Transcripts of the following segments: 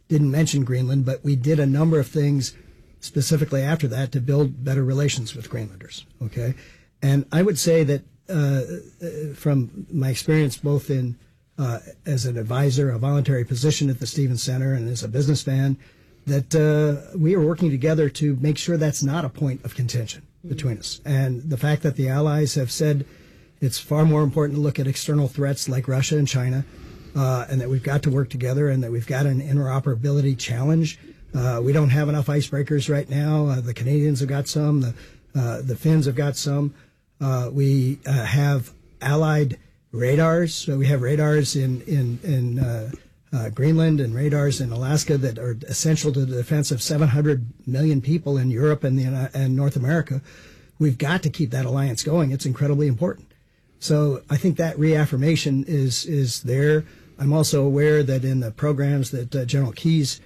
didn't mention Greenland, but we did a number of things specifically after that to build better relations with Greenlanders. Okay, and I would say that from my experience, both in as an advisor, a voluntary position at the Stevens Center, and as a businessman, that we are working together to make sure that's not a point of contention between us. And the fact that the allies have said it's far more important to look at external threats like Russia and China, and that we've got to work together, and that we've got an interoperability challenge. We don't have enough icebreakers right now. The Canadians have got some. The Finns have got some. We have allied radars. So we have radars in Greenland and radars in Alaska that are essential to the defense of 700 million people in Europe and North America. We've got to keep that alliance going. It's incredibly important. So I think that reaffirmation is there. I'm also aware that in the programs that General Keyes,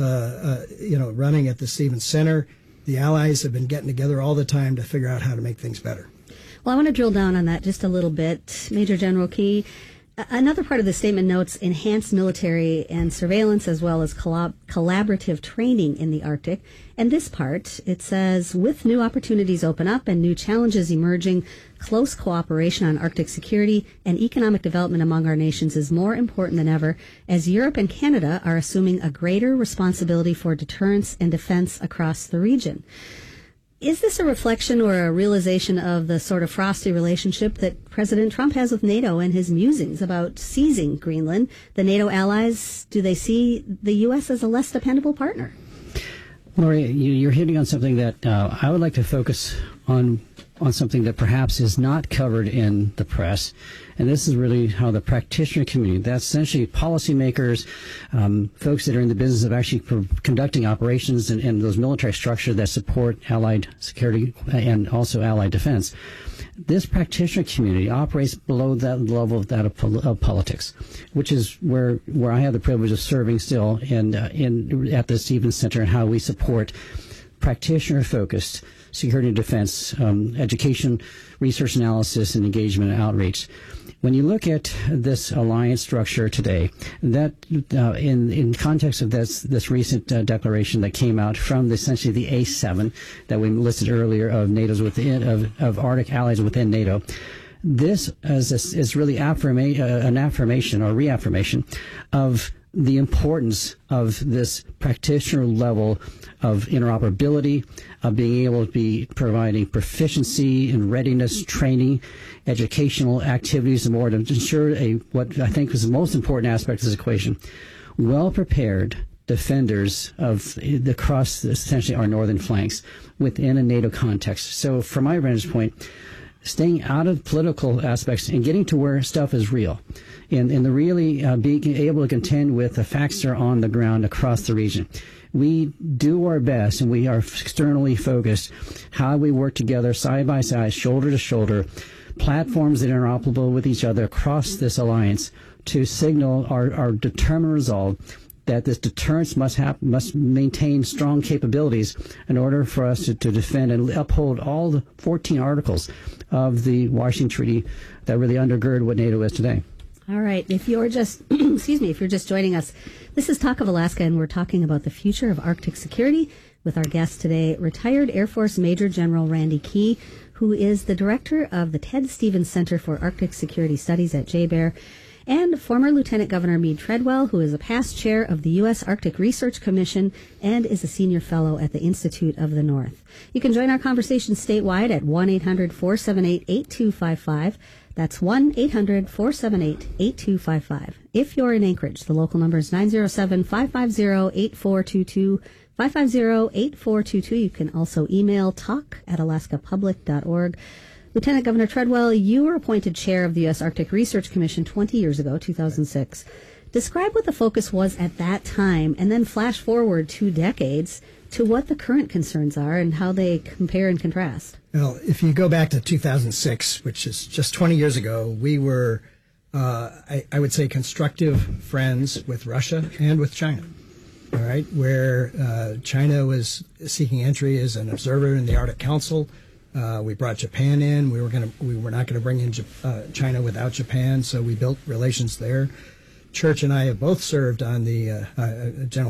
running at the Stevens Center, the allies have been getting together all the time to figure out how to make things better. Well, I want to drill down on that just a little bit. Major General Key, another part of the statement notes enhanced military and surveillance as well as collaborative training in the Arctic. And this part, it says, with new opportunities open up and new challenges emerging, close cooperation on Arctic security and economic development among our nations is more important than ever as Europe and Canada are assuming a greater responsibility for deterrence and defense across the region. Is this a reflection or a realization of the sort of frosty relationship that President Trump has with NATO and his musings about seizing Greenland? The NATO allies, do they see the U.S. as a less dependable partner? Lori, you're hitting on something that I would like to focus on something that perhaps is not covered in the press. And this is really how the practitioner community, that's essentially policymakers, folks that are in the business of actually conducting operations and those military structures that support allied security and also allied defense. This practitioner community operates below that level of politics, which is where I have the privilege of serving still at the Stevens Center, and how we support practitioner-focused security and defense, education, research analysis, and engagement and outreach. When you look at this alliance structure today, that in context of this recent declaration that came out from essentially the A7 that we listed earlier of NATO's of Arctic allies within NATO, this is really an affirmation or reaffirmation of the importance of this practitioner level of interoperability, of being able to be providing proficiency and readiness training, educational activities, and more to ensure what I think is the most important aspect of this equation: well-prepared defenders across essentially our northern flanks within a NATO context. So from my vantage point, staying out of political aspects and getting to where stuff is real, and the really being able to contend with the facts that are on the ground across the region. We do our best, and we are externally focused, how we work together side by side, shoulder to shoulder, platforms that are interoperable with each other across this alliance to signal our determined resolve that this deterrence must maintain strong capabilities in order for us to defend and uphold all the 14 articles of the Washington Treaty that really undergird what NATO is today. All right. If you're just, if you're just joining us, this is Talk of Alaska, and we're talking about the future of Arctic security with our guest today, retired Air Force Major General Randy Key, who is the director of the Ted Stevens Center for Arctic Security Studies at JBER, and former Lieutenant Governor Meade Treadwell, who is a past chair of the U.S. Arctic Research Commission and is a senior fellow at the Institute of the North. You can join our conversation statewide at 1-800-478-8255. That's 1-800-478-8255. If you're in Anchorage, the local number is 907-550-8422. 550-8422. You can also email talk@alaskapublic.org. Lieutenant Governor Treadwell, you were appointed chair of the U.S. Arctic Research Commission 20 years ago, 2006. Describe what the focus was at that time, and then flash forward 2 decades to what the current concerns are and how they compare and contrast. Well, if you go back to 2006, which is just 20 years ago, we were, I would say, constructive friends with Russia and with China. All right, where China was seeking entry as an observer in the Arctic Council. We brought Japan in. We were not going to bring in China without Japan, so we built relations there. Church and I have both served on the General